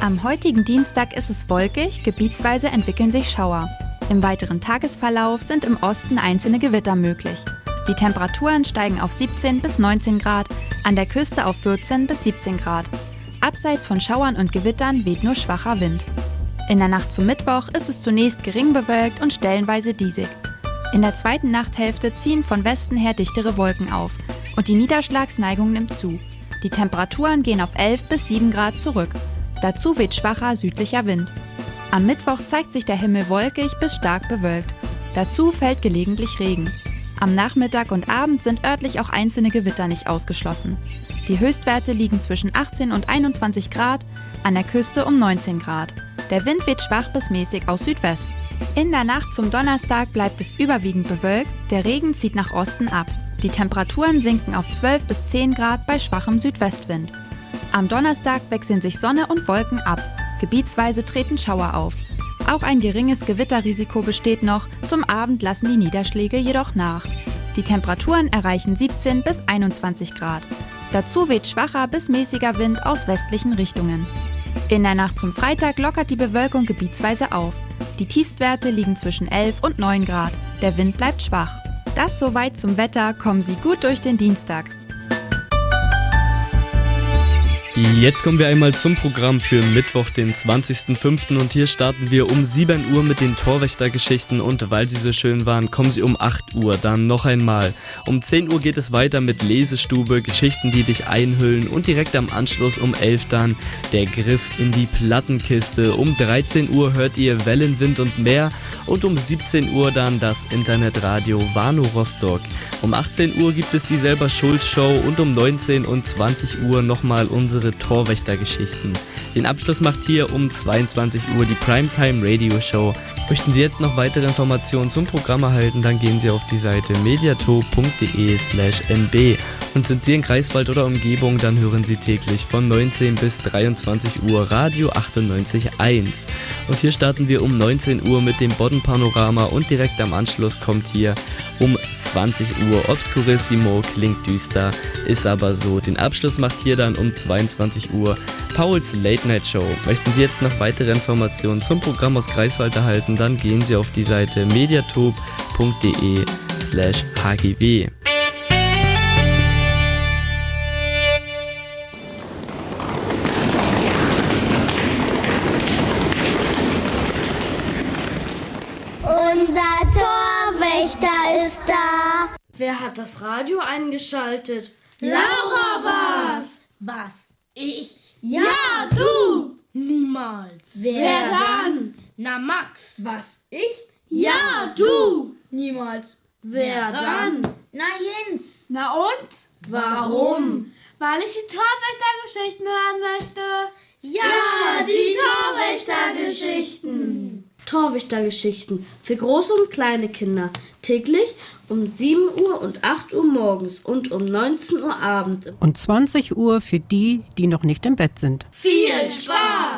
Am heutigen Dienstag ist es wolkig, gebietsweise entwickeln sich Schauer. Im weiteren Tagesverlauf sind im Osten einzelne Gewitter möglich. Die Temperaturen steigen auf 17 bis 19 Grad, an der Küste auf 14 bis 17 Grad. Abseits von Schauern und Gewittern weht nur schwacher Wind. In der Nacht zum Mittwoch ist es zunächst gering bewölkt und stellenweise diesig. In der zweiten Nachthälfte ziehen von Westen her dichtere Wolken auf und die Niederschlagsneigung nimmt zu. Die Temperaturen gehen auf 11 bis 7 Grad zurück. Dazu weht schwacher südlicher Wind. Am Mittwoch zeigt sich der Himmel wolkig bis stark bewölkt. Dazu fällt gelegentlich Regen. Am Nachmittag und Abend sind örtlich auch einzelne Gewitter nicht ausgeschlossen. Die Höchstwerte liegen zwischen 18 und 21 Grad, an der Küste um 19 Grad. Der Wind weht schwach bis mäßig aus Südwest. In der Nacht zum Donnerstag bleibt es überwiegend bewölkt, der Regen zieht nach Osten ab. Die Temperaturen sinken auf 12 bis 10 Grad bei schwachem Südwestwind. Am Donnerstag wechseln sich Sonne und Wolken ab. Gebietsweise treten Schauer auf. Auch ein geringes Gewitterrisiko besteht noch, zum Abend lassen die Niederschläge jedoch nach. Die Temperaturen erreichen 17 bis 21 Grad. Dazu weht schwacher bis mäßiger Wind aus westlichen Richtungen. In der Nacht zum Freitag lockert die Bewölkung gebietsweise auf. Die Tiefstwerte liegen zwischen 11 und 9 Grad. Der Wind bleibt schwach. Das soweit zum Wetter, kommen Sie gut durch den Dienstag. Jetzt kommen wir einmal zum Programm für Mittwoch, den 20.05. und hier starten wir um 7 Uhr mit den Torwächtergeschichten und weil sie so schön waren, kommen sie um 8 Uhr dann noch einmal. Um 10 Uhr geht es weiter mit Lesestube, Geschichten, die dich einhüllen und direkt am Anschluss um 11 dann der Griff in die Plattenkiste. Um 13 Uhr hört ihr Wellen, Wind und Meer und um 17 Uhr dann das Internetradio Warnow Rostock. Um 18 Uhr gibt es die Selber Schuld Show und um 19 und 20 Uhr nochmal unsere Torwächtergeschichten. Den Abschluss macht hier um 22 Uhr die Primetime Radio Show. Möchten Sie jetzt noch weitere Informationen zum Programm erhalten, dann gehen Sie auf die Seite mediato.de/nb. Und sind Sie in Greifswald oder Umgebung, dann hören Sie täglich von 19 bis 23 Uhr Radio 98.1. Und hier starten wir um 19 Uhr mit dem Bodden-Panorama und direkt am Anschluss kommt hier um 20 Uhr Obscurissimo, klingt düster, ist aber so. Den Abschluss macht hier dann um 22 Uhr Pauls Late Night Show. Möchten Sie jetzt noch weitere Informationen zum Programm aus Greifswald erhalten, dann gehen Sie auf die Seite mediatop.de/hgw. Unser Torwächter ist da. Wer hat das Radio eingeschaltet? Laura war's. Was? Ich? Ja, du. Niemals. Wer dann? Na Max. Was, ich? Ja, du. Niemals. Wer dann? Na Jens. Na und? Warum? Weil ich die Torwächtergeschichten hören möchte. Ja, die Torwächtergeschichten. Torwächtergeschichten für große und kleine Kinder. Täglich um 7 Uhr und 8 Uhr morgens und um 19 Uhr abends. Und 20 Uhr für die, die noch nicht im Bett sind. Viel Spaß!